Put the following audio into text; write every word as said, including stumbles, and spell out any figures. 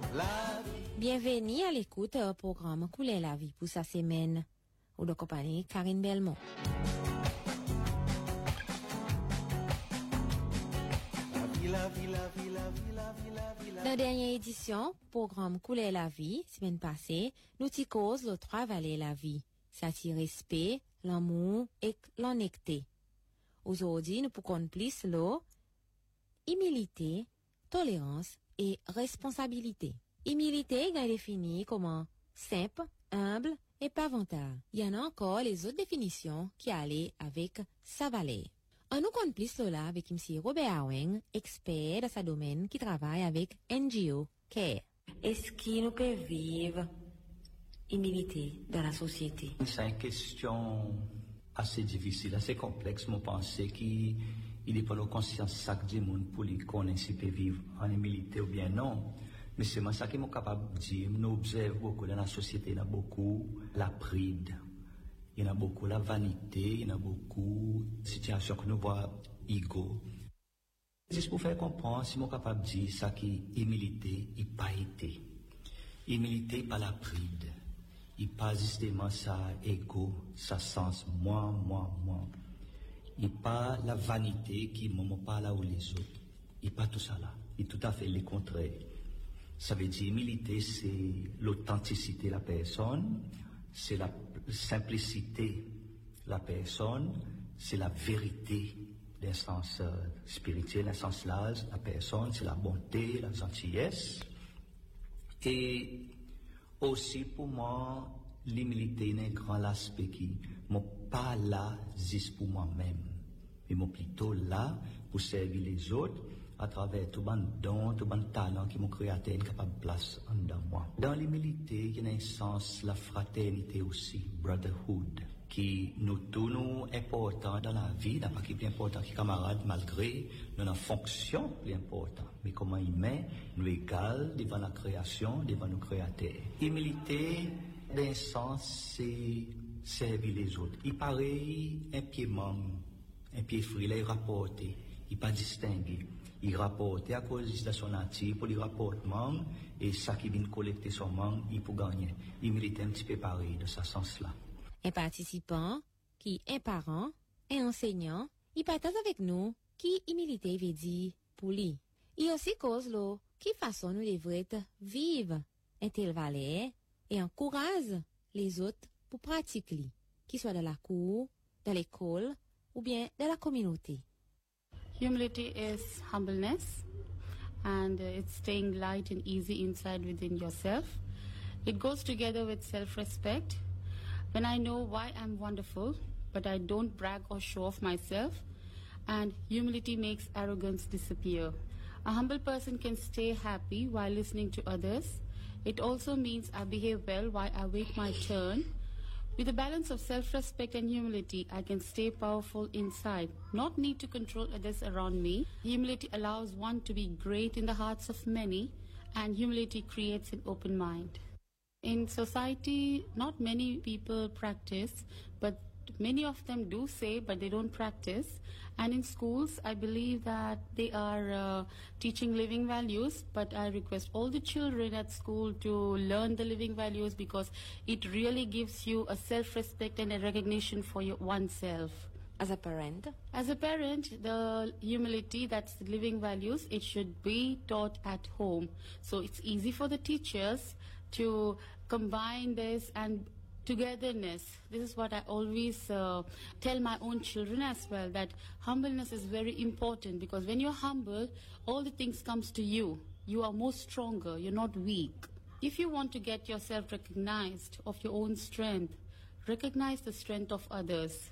la vie. Bienvenue à l'écoute au programme Couler la vie pour sa semaine. Ou de compagnie Karine Belmont. La vie, la vie, la vie, la vie, la vie, la vie. Dans la dernière édition, programme Couler la vie, semaine passée, nous t'y cause le trois valets la vie. Ça t'y respect, l'amour et l'honnêteté. Aujourd'hui, nous pouvons plus l'eau, humilité, tolérance et responsabilité. Humilité est définie comme simple, humble et pas vantard. Il y en a encore les autres définitions qui allaient avec sa valet. On nous compte plus là avec M. Robert Owen, expert dans ce domaine qui travaille avec N G O Care. Est-ce qu'il nous peut vivre humilité dans la société? C'est une question assez difficile, assez complexe, je pense, qui il est pas la conscience chaque du monde pour lui connaître s'il peut vivre en humilité ou bien non. Mais c'est moi ça qui est capable de dire. Nous observons beaucoup dans la société, il y a beaucoup la pride. Il y en a beaucoup la vanité, il y en a beaucoup de situations que nous voyons ego. Juste pour faire comprendre, si je suis capable de dire ça qui humilité, il n'a pas été. Humilité, pas la pride. Il pas justement ça ego, ça sens moi, moi, moi. Il pas la vanité qui ne me pas là où les autres. Il pas tout ça là. Il tout à fait le contraire. Ça veut dire humilité, c'est l'authenticité de la personne. C'est la simplicité de la personne, c'est la vérité d'un sens euh, spirituel, d'un sens large, la personne, c'est la bonté, la gentillesse. Et aussi pour moi, l'humilité est un grand aspect qui n'est pas là juste pour moi-même, mais moi plutôt là pour servir les autres à travers tout bon don, tout bon talent qui m'ont créé une capable de place en dedans moi. Dans l'humilité, il y a un sens, la fraternité aussi, brotherhood, qui nous tous nous important dans la vie, n'a pas qui plus important que camarades, malgré nos fonctions plus importantes. Mais comment il met, nous égal devant la création, devant nos créateurs. Humilité, d'un sens, c'est servir les autres. Il paraît un pied manque, un pied frit, il est rapporté, il n'est pas distingué. Il rapporte à cause de son nature, pour le rapportement, et ça qui vient collecter son manque, il peut gagner. Il mérite un petit peu pareil de ce sens-là. Un participant, qui un parent, un enseignant, il partage avec nous qui humilité veut dire pour lui. Il aussi cause l'eau, qui façon nous devrait vivre un tel valeur et encourage les autres pour pratiquer, qu'ils soient dans la cour, dans l'école ou bien dans la communauté. Humility is humbleness, and uh, it's staying light and easy inside within yourself. It goes together with self-respect. When I know why I'm wonderful, but I don't brag or show off myself, and humility makes arrogance disappear. A humble person can stay happy while listening to others. It also means I behave well while I wait my turn. With a balance of self-respect and humility, I can stay powerful inside, not need to control others around me. Humility allows one to be great in the hearts of many, and humility creates an open mind. In society, not many people practice, but many of them do say, but they don't practice. And in schools, I believe that they are uh, teaching living values, but I request all the children at school to learn the living values because it really gives you a self-respect and a recognition for your oneself. As a parent? As a parent, the humility, that's the living values, it should be taught at home. So it's easy for the teachers to combine this and togetherness. This is what I always uh, tell my own children as well, that humbleness is very important because when you're humble, all the things comes to you. You are more stronger, you're not weak. If you want to get yourself recognized of your own strength, recognize the strength of others.